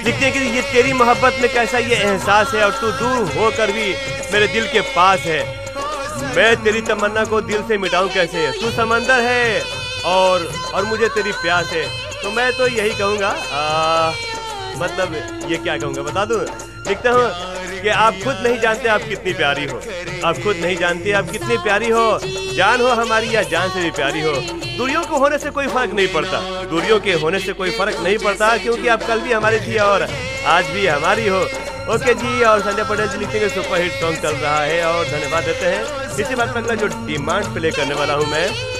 लिखते हैं कि ये तेरी मोहब्बत में कैसा ये एहसास है और तू दूर होकर भी मेरे दिल के पास है। मैं तेरी तमन्ना को दिल से मिटाऊं कैसे, तू समंदर है और मुझे तेरी प्यास है। तो मैं तो यही कहूँगा, मतलब ये क्या कहूँगा बता दूँ। लिखता हूँ कि आप खुद नहीं जानते आप कितनी प्यारी हो, आप खुद नहीं जानते आप कितनी प्यारी हो। जान हो हमारी या जान से भी प्यारी हो। दूरियों को होने से कोई फर्क नहीं पड़ता, दूरियों के होने से कोई फर्क नहीं पड़ता, क्योंकि आप कल भी हमारी थी और आज भी हमारी हो। ओके जी, और संजय पटेल जी लिखते हैं सुपर हिट सॉन्ग चल रहा है और धन्यवाद देते हैं। इसी बात पर अगला जो डिमांड प्ले करने वाला हूँ मैं,